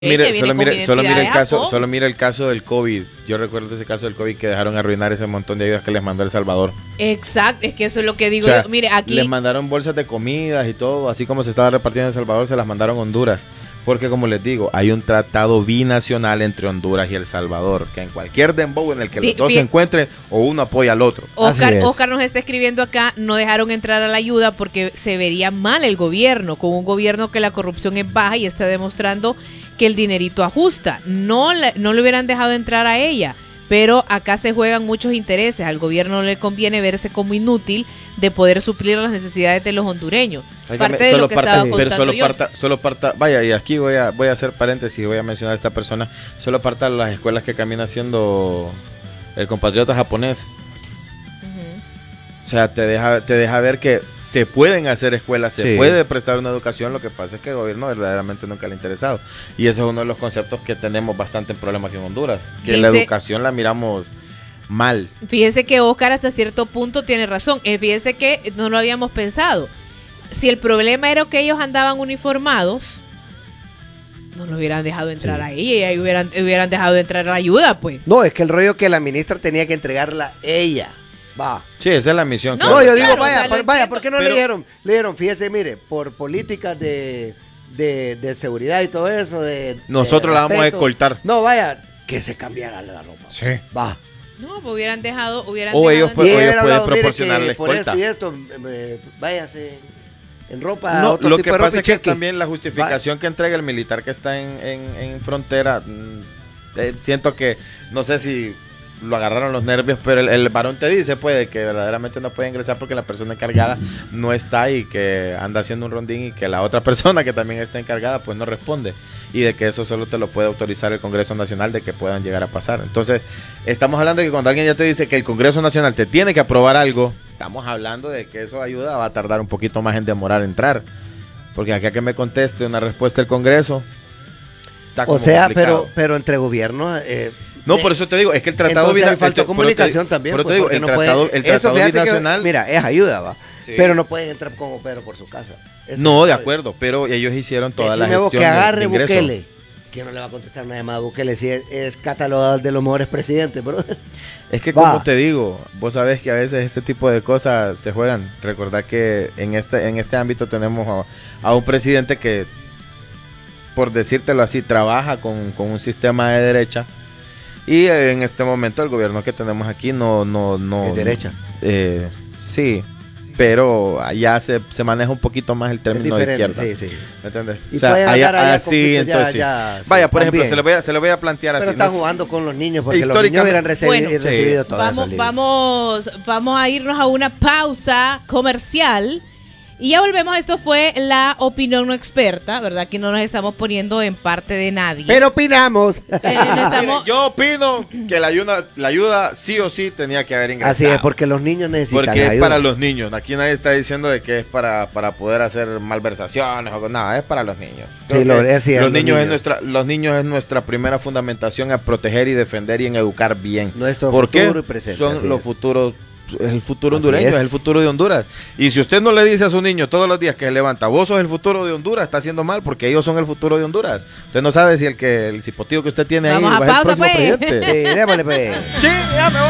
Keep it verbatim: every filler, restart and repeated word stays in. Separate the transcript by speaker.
Speaker 1: Mire, solo mire, solo mire el caso, solo mire el caso del COVID. Yo recuerdo ese caso del COVID que dejaron arruinar ese montón de ayudas que les mandó El Salvador.
Speaker 2: Exacto, es que eso es lo que digo
Speaker 1: O sea,
Speaker 2: yo. Mire, aquí
Speaker 1: les mandaron bolsas de comidas y todo, así como se estaba repartiendo en El Salvador, se las mandaron a Honduras. Porque como les digo, hay un tratado binacional entre Honduras y El Salvador, que en cualquier dembow en el que los dos se encuentren, o uno apoya al otro.
Speaker 2: Oscar, Oscar nos está escribiendo acá, no dejaron entrar a la ayuda porque se vería mal el gobierno, con un gobierno que la corrupción es baja y está demostrando que el dinerito ajusta. No le, no le hubieran dejado entrar a ella, pero acá se juegan muchos intereses. Al gobierno no le conviene verse como inútil de poder suplir las necesidades de los hondureños.
Speaker 1: Óigame,
Speaker 2: parte de lo que
Speaker 1: parta,
Speaker 2: estaba
Speaker 1: pero
Speaker 2: contando
Speaker 1: solo
Speaker 2: yo.
Speaker 1: parta, solo parta, vaya, y aquí voy a voy a hacer paréntesis, voy a mencionar a esta persona, solo parta las escuelas que camina haciendo el compatriota japonés. O sea, te deja, te deja ver que se pueden hacer escuelas, se sí. puede prestar una educación, lo que pasa es que el gobierno verdaderamente nunca le ha interesado. Y ese es uno de los conceptos que tenemos bastante en problemas aquí en Honduras, que Dice, la educación la miramos mal.
Speaker 2: Fíjese que Oscar hasta cierto punto tiene razón, eh, fíjese que no lo habíamos pensado. Si el problema era que ellos andaban uniformados, no lo hubieran dejado entrar sí. ahí, y hubieran, hubieran dejado entrar la ayuda, pues.
Speaker 3: No, es que el rollo que la ministra tenía que entregarla ella. Va.
Speaker 1: Sí, esa es la misión.
Speaker 3: No, claro. yo digo, claro, vaya, o sea, por, vaya, ¿por qué no pero, le dieron? Le dieron, fíjese, mire, por políticas de, de, de seguridad y todo eso, de
Speaker 1: nosotros de la vamos a escoltar.
Speaker 3: No, vaya, que se cambiara la ropa.
Speaker 1: Sí.
Speaker 3: Va.
Speaker 2: No, pues hubieran dejado, hubieran
Speaker 1: o
Speaker 2: dejado
Speaker 1: ellos, pues, ellos
Speaker 3: hablado,
Speaker 1: pueden proporcionarle
Speaker 3: por
Speaker 1: escolta.
Speaker 3: Esto y esto, eh, váyase en ropa.
Speaker 1: No,
Speaker 3: otro
Speaker 1: lo
Speaker 3: tipo
Speaker 1: que
Speaker 3: de
Speaker 1: pasa es que
Speaker 3: cheque.
Speaker 1: también la justificación Va. que entrega el militar que está en, en, en frontera, eh, siento que, no sé si lo agarraron los nervios, pero el, el varón te dice pues que verdaderamente no puede ingresar porque la persona encargada no está y que anda haciendo un rondín y que la otra persona que también está encargada pues no responde y de que eso solo te lo puede autorizar el Congreso Nacional de que puedan llegar a pasar. Entonces estamos hablando de que cuando alguien ya te dice que el Congreso Nacional te tiene que aprobar algo, estamos hablando de que eso ayuda, va a tardar un poquito más en demorar entrar, porque aquí a que me conteste una respuesta del Congreso está como
Speaker 3: o sea,
Speaker 1: complicado.
Speaker 3: pero pero entre gobiernos eh,
Speaker 1: No, por eso te digo, es que el tratado
Speaker 3: binacional falta
Speaker 1: el,
Speaker 3: comunicación
Speaker 1: te,
Speaker 3: también.
Speaker 1: Pero
Speaker 3: pues,
Speaker 1: te digo, el
Speaker 3: no
Speaker 1: tratado,
Speaker 3: puede,
Speaker 1: el tratado
Speaker 3: eso,
Speaker 1: binacional.
Speaker 3: Que, mira, es ayuda, va. Sí. Pero no pueden entrar como Pedro por su casa. Eso
Speaker 1: no, de acuerdo, pero ellos hicieron toda la gestión
Speaker 3: que agarre
Speaker 1: de ingreso.
Speaker 3: Bukele. ¿Quién no le va a contestar nada más a Bukele si es, es catalogado de los mejores presidentes, bro?
Speaker 1: Es que va. Como te digo, vos sabés que a veces este tipo de cosas se juegan. Recordad que en este en este ámbito tenemos a, a un presidente que, por decírtelo así, trabaja con, con un sistema de derecha. Y en este momento el gobierno que tenemos aquí no... no, no
Speaker 3: ¿Es derecha?
Speaker 1: Eh, sí, pero allá se, se maneja un poquito más el término de izquierda.
Speaker 3: Sí, sí.
Speaker 1: ¿Me entiendes?
Speaker 3: Y o sea, allá,
Speaker 1: así, entonces
Speaker 3: ya, ya,
Speaker 1: vaya, por ejemplo, se lo, voy a, se lo voy a plantear
Speaker 3: pero
Speaker 1: así.
Speaker 3: Pero está
Speaker 1: no
Speaker 3: jugando con los niños porque los niños hubieran recibido, bueno, recibido sí. todo
Speaker 2: vamos,
Speaker 3: eso.
Speaker 2: Vamos, vamos a irnos a una pausa comercial. Y ya volvemos, esto fue la opinión no experta, ¿verdad? Que no nos estamos poniendo en parte de nadie.
Speaker 3: Pero opinamos.
Speaker 2: Pero no estamos...
Speaker 1: Mire, yo opino que la ayuda, la ayuda sí o sí tenía que haber ingresado.
Speaker 3: Así es, porque los niños necesitan
Speaker 1: Porque es
Speaker 3: ayuda.
Speaker 1: para los niños. Aquí nadie está diciendo de que es para, para poder hacer malversaciones o nada, es para los niños.
Speaker 3: Sí, lo, es cierto,
Speaker 1: los, niños
Speaker 3: niños.
Speaker 1: Es nuestra, los niños es nuestra primera fundamentación a proteger y defender y en educar bien.
Speaker 3: Nuestro
Speaker 1: ¿Por
Speaker 3: futuro
Speaker 1: qué?
Speaker 3: y presente.
Speaker 1: Son los
Speaker 3: es.
Speaker 1: futuros. Es el futuro
Speaker 3: Así
Speaker 1: hondureño,
Speaker 3: es.
Speaker 1: es el futuro de Honduras. Y si usted no le dice a su niño todos los días que se levanta, vos sos el futuro de Honduras, está haciendo mal porque ellos son el futuro de Honduras. Usted no sabe si el que el cipotillo que usted tiene
Speaker 2: Vamos
Speaker 1: ahí
Speaker 2: a
Speaker 1: va a ser el
Speaker 2: pausa,
Speaker 1: próximo
Speaker 2: pues.
Speaker 1: presidente.
Speaker 3: Sí, démosle, pues.
Speaker 1: Sí, ya me voy.